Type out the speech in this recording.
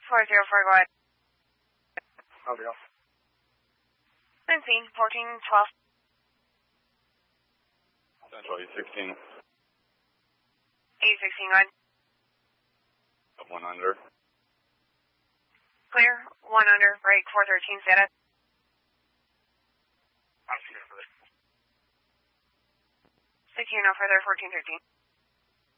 404, go ahead. How's it go? Lindsay, 1412. Central 816. 816, go ahead. Up 1 under. Clear, 1 under, break 413, status. I'll see you for this. 16, no further, 1413.